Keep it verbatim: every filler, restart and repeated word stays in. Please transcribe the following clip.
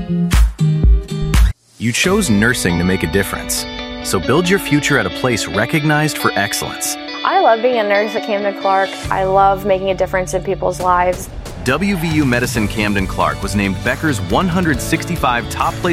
You chose nursing to make a difference. So build your future at a place recognized for excellence. I love being a nurse at Camden Clark. I love making a difference in people's lives. W V U Medicine Camden Clark was named Becker's one hundred sixty-five Top Place